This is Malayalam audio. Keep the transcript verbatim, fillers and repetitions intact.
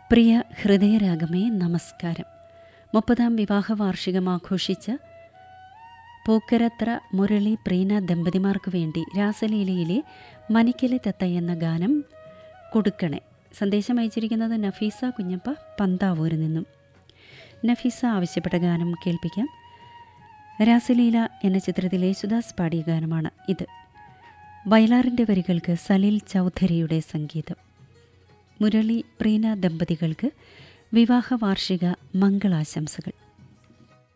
പ്രിയ ഹൃദയരാഗമേ നമസ്കാരം. മുപ്പതാം വിവാഹ വാർഷികം ആഘോഷിച്ച പൂക്കരത്ര മുരളി പ്രീന ദമ്പതിമാർക്ക് വേണ്ടി രാസലീലയിലെ മനിക്കലെ തത്ത എന്ന ഗാനം കൊടുക്കണേ. സന്ദേശം അയച്ചിരിക്കുന്നത് നഫീസ കുഞ്ഞപ്പ പന്താവൂരിൽ നിന്നും. നഫീസ ആവശ്യപ്പെട്ട ഗാനം കേൾപ്പിക്കാം. രാസലീല എന്ന ചിത്രത്തിലെ യേശുദാസ് പാടിയ ഗാനമാണ് ഇത്. വയലാറിൻ്റെ വരികൾക്ക് സലീൽ ചൗധരിയുടെ സംഗീതം. മുരളി പ്രീന ദമ്പതികൾക്ക് വിവാഹ വാർഷിക മംഗളാശംസകൾ.